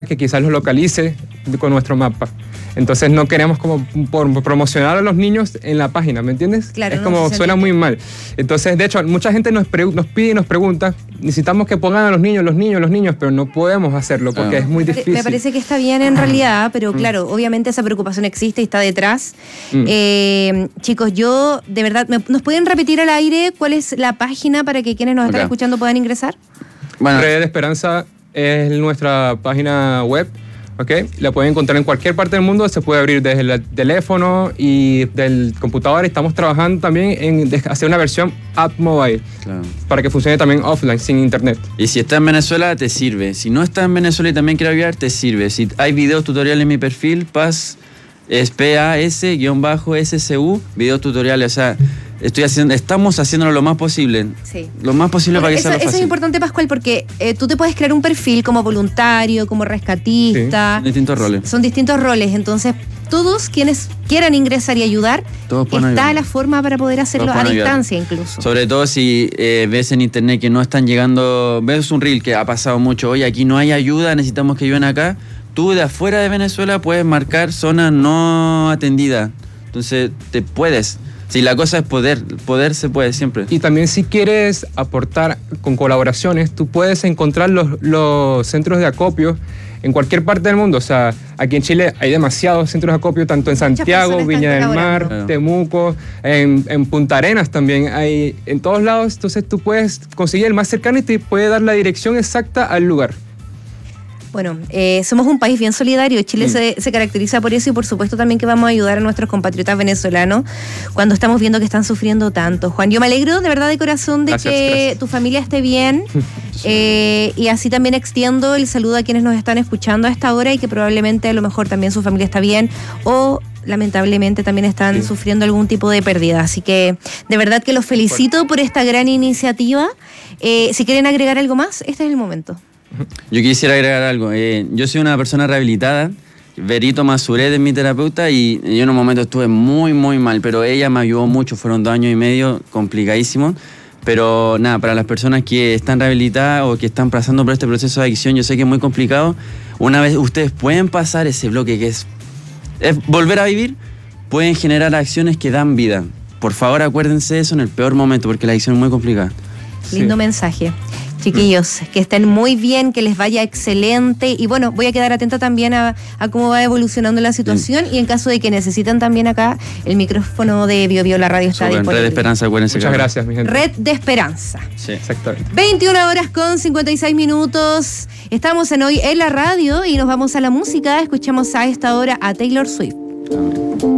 que quizás los localice con nuestro mapa. Entonces no queremos como promocionar a los niños en la página, ¿me entiendes? Claro, es como suena muy mal. Entonces, de hecho, mucha gente nos pide y nos pregunta, necesitamos que pongan a los niños, pero no podemos hacerlo porque es muy difícil. Me parece que está bien en realidad, pero claro, obviamente esa preocupación existe y está detrás. Chicos, yo, de verdad, ¿nos pueden repetir al aire cuál es la página para que quienes nos están escuchando puedan ingresar? Bueno, Red de Esperanza es nuestra página web. Okay. La pueden encontrar en cualquier parte del mundo, se puede abrir desde el teléfono y del computador. Estamos trabajando también en hacer una versión app mobile, para que funcione también offline, sin internet. Y si está en Venezuela, te sirve. Si no está en Venezuela y también quiere ayudar, te sirve. Si hay videos tutoriales en mi perfil, es PAS_SCU, videos tutoriales, o sea, estamos haciéndolo lo más posible. Sí. Lo más posible para que sea lo fácil. Eso es importante, Pascual, porque tú te puedes crear un perfil como voluntario, como rescatista. Sí. Distintos roles. Son distintos roles, entonces todos quienes quieran ingresar y ayudar, está la forma para poder hacerlo a distancia incluso. Sobre todo si ves en internet que no están llegando, ves un reel que ha pasado mucho, oye, aquí no hay ayuda, necesitamos que ayuden acá. Tú de afuera de Venezuela puedes marcar zona no atendida. Entonces te puedes. Si la cosa es poder se puede siempre. Y también si quieres aportar con colaboraciones, tú puedes encontrar los centros de acopio en cualquier parte del mundo. O sea, aquí en Chile hay demasiados centros de acopio, tanto en Santiago, Viña del Mar, Temuco, en Punta Arenas también hay, en todos lados. Entonces tú puedes conseguir el más cercano y te puede dar la dirección exacta al lugar. Bueno, somos un país bien solidario. Chile se caracteriza por eso y por supuesto también que vamos a ayudar a nuestros compatriotas venezolanos cuando estamos viendo que están sufriendo tanto. Juan, yo me alegro de verdad de corazón de que tu familia esté bien y así también extiendo el saludo a quienes nos están escuchando a esta hora y que probablemente a lo mejor también su familia está bien o lamentablemente también están sufriendo algún tipo de pérdida. Así que de verdad que los felicito por esta gran iniciativa. Si quieren agregar algo más, este es el momento. Yo quisiera agregar algo. Yo soy una persona rehabilitada. Verito Masuret es mi terapeuta y yo en un momento estuve muy, muy mal, pero ella me ayudó mucho. Fueron 2 años y medio complicadísimos. Pero nada, para las personas que están rehabilitadas o que están pasando por este proceso de adicción, yo sé que es muy complicado. Una vez ustedes pueden pasar ese bloque que es volver a vivir, pueden generar acciones que dan vida. Por favor, acuérdense de eso en el peor momento, porque la adicción es muy complicada. Lindo mensaje. Chiquillos, que estén muy bien, que les vaya excelente y bueno, voy a quedar atenta también a cómo va evolucionando la situación y en caso de que necesiten también acá el micrófono de BioBio, la radio está disponible. Red de Esperanza, acuérdense. Muchas gracias, mi gente. Red de Esperanza. Sí, exactamente. 21:56. Estamos en Hoy en la Radio y nos vamos a la música. Escuchamos a esta hora a Taylor Swift.